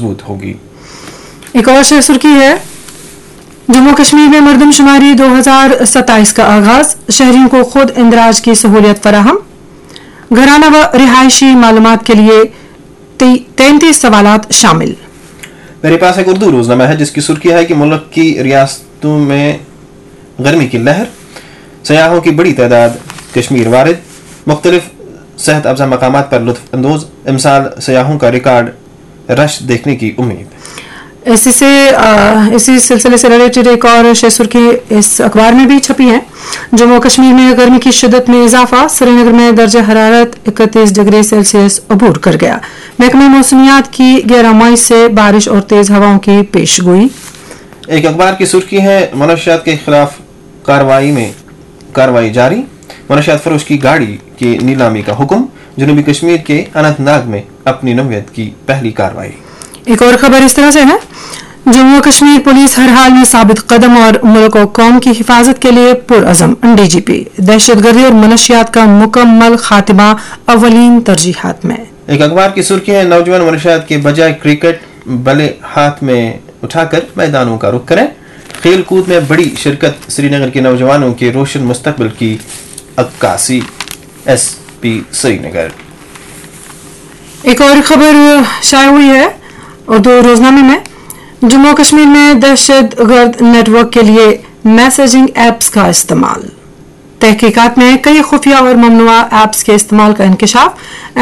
मजबूत होगी। एक और शेर सुर्खी है, जम्मू कश्मीर में मरदमशुमारी 2027 का आगाज, शहरियों को खुद इंदराज की सहूलियत फराहम, घराना व रिहायशी मालूमात के लिए 33 सवालात शामिल। मेरे पास एक उर्दू रोजनामा है जिसकी सुर्खी है कि मुल्क की रियासतों में गर्मी की लहर, सयाहों की बड़ी तादाद कश्मीर वारिद, मुख्तलिफ सेहत अफजा मकामात पर लुत्फ अंदोज, इमसाल सयाहों का रिकॉर्ड रश देखने की उम्मीद। इसी सिलसिले से रिलेटेड एक और शेर सुर्खी इस अखबार में भी छपी है, जम्मू कश्मीर में गर्मी की शिद्दत में इजाफा, श्रीनगर में दर्जा हरारत 31 डिग्री सेल्सियस अबूर कर गया। महकमे मौसमियात की 11 मई से बारिश और तेज हवाओं की पेशगोई। एक अखबार की सुर्खी है, मनशियात के खिलाफ कार्रवाई जारी, मनशियात फरोश की गाड़ी की नीलामी का हुक्म, जनूबी कश्मीर के अनंतनाग में अपनी नौयत की पहली कार्रवाई। एक और खबर इस तरह से है, जम्मू कश्मीर पुलिस हर हाल में साबित कदम और मुल्क और कौम की हिफाजत के लिए पुरअज़म, डीजीपी, दहशतगर्दी और मनशियात का मुकम्मल खात्मा अव्वलीन तरजीहात में। एक अखबार की सुर्खी है, नौजवान मनशियात के बजाय क्रिकेट बल्ले हाथ में उठाकर मैदानों का रुख करें, खेल कूद में बड़ी शिरकत, श्रीनगर के नौजवानों के रोशन मुस्तकबिल की अक्कासी, एसपी श्रीनगर। एक और खबर शाया हुई है उर्दू रोजनामे में, जम्मू कश्मीर में दहशतगर्द नेटवर्क के लिए मैसेजिंग एप्स का इस्तेमाल, तहकीकात में कई खुफिया और ममनुआ एप्स के इस्तेमाल का इंकशाफ,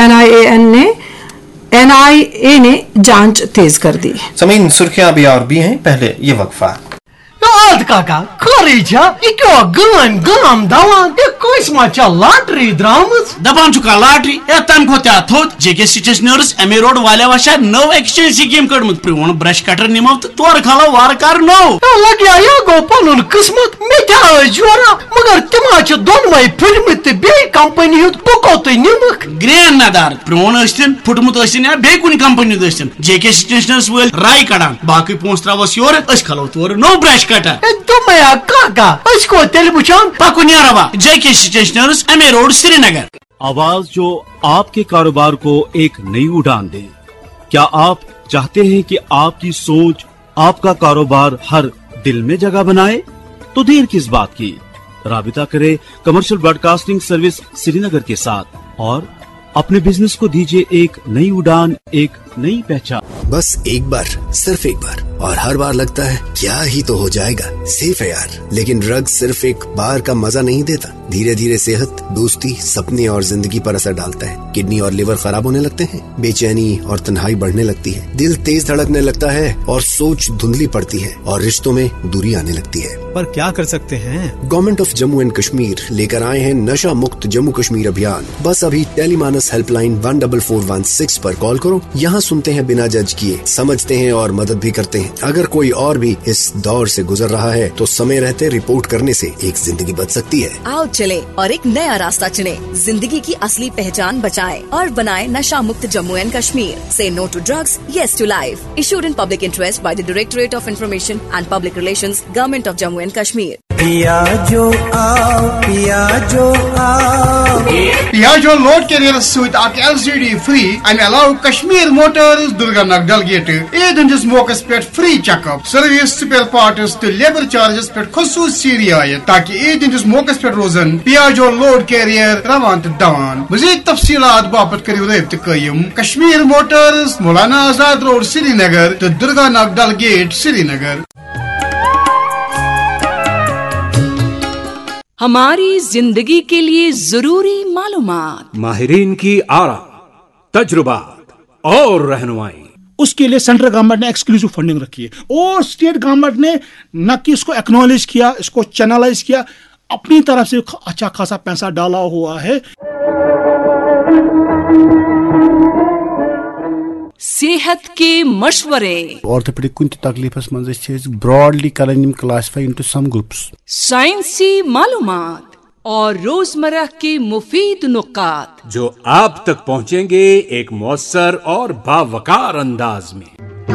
एनआईए ने जांच तेज कर दी। समीन सुर्खियां भी हैं, पहले ये वक्फा। काका खरीचा ये क्यों गम दवान ये कोई माचा लॉटरी द्रामस दपान चुका लॉटरी ए तन को त्या थोत जेके स्टेशनर्स एमए रोड वाले वशा no exchange scheme कड़मत prone brush cutter निमो तोर खालो वार कर नो लग्या या गो पनुन किस्मत मे क्या जोरा मगर तिमा छ दोनवै फुटमत बे कंपनी हुत बको त निमक ग्रेन नदार प्रोन अस्तिन फुटमत अस्तिन या बे कुन कंपनी दस्तिन जेके स्टेशनर्स वल राय कडान बाकी पोंस त्रावस योर अस खलो तोर नो ब्रश कटर तुम्हें काका इसको तेल बुझान पाकुनियारवा जेके स्टेशनर्स एमए रोड श्रीनगर। आवाज जो आपके कारोबार को एक नई उड़ान दे। क्या आप चाहते हैं कि आपकी सोच आपका कारोबार हर दिल में जगह बनाए? तो देर किस बात की, राबिता करें कमर्शियल ब्रॉडकास्टिंग सर्विस श्रीनगर के साथ और अपने बिजनेस को दीजिए एक नई उड़ान, एक नई पहचान। बस एक बार, सिर्फ एक बार, और हर बार लगता है क्या ही तो हो जाएगा, सेफ है यार। लेकिन ड्रग्स सिर्फ एक बार का मजा नहीं देता, धीरे धीरे सेहत, दोस्ती, सपने और जिंदगी पर असर डालता है। किडनी और लिवर खराब होने लगते हैं, बेचैनी और तन्हाई बढ़ने लगती है, दिल तेज धड़कने लगता है और सोच धुंधली पड़ती है और रिश्तों में दूरी आने लगती है। पर क्या कर सकते हैं? Government of Jammu and Kashmir लेकर आए हैं नशा मुक्त जम्मू कश्मीर अभियान। बस अभी टेलीमानस हेल्पलाइन 14416 पर कॉल करो। यहाँ सुनते हैं बिना जज किए, समझते हैं और मदद भी करते हैं। अगर कोई और भी इस दौर से गुजर रहा है तो समय रहते रिपोर्ट करने से एक जिंदगी बच सकती है। आओ चले और एक नया रास्ता चुने, जिंदगी की असली पहचान बचाएं और बनाएं नशा मुक्त जम्मू एंड कश्मीर। से no to drugs, yes to life. Issued in public interest by the directorate of information and public relations, government of Jammu and Kashmir. Piaggio load carrier suit LCD free अमे अलाव कश्मीर मोटर्स दुर्गानग डेलगेट ईद हंदिस मौकस पे free checkup, service, spare parts तो labour charges पे खसूसी रियायत, ताकि ईद हंदिस मौकस पे रोजन Piaggio load carrier रवान तो दवान। मजीद तफसीलात बापत करियो रब्त कायम कश्मीर मोटर्स, मौलाना आजाद रोड श्रीनगर तो दुर्गानग डेलगेट श्रीनगर। हमारी जिंदगी के लिए जरूरी मालूमात, माहिरीन की आरा, तजुर्बात और रहनुमाई, उसके लिए सेंट्रल गवर्नमेंट ने एक्सक्लूसिव फंडिंग रखी है और स्टेट गवर्नमेंट ने न कि इसको एक्नॉलेज किया, इसको चैनलाइज किया, अपनी तरफ से अच्छा खासा पैसा डाला हुआ है। सेहत के मशवरे, ऑर्थोपेडिक कुछ तकलीफस मंज ब्रॉडली करन क्लासिफाई इनटू सम ग्रुप्स, साइंसी मालूमात और रोजमर्रा के मुफीद नुकात जो आप तक पहुंचेंगे एक मौसर और बावकार अंदाज में।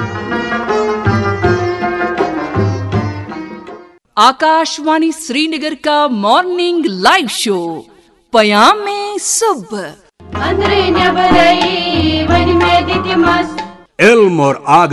आकाशवाणी श्रीनगर का मॉर्निंग लाइव शो पयाम में सुबह इल्म और आग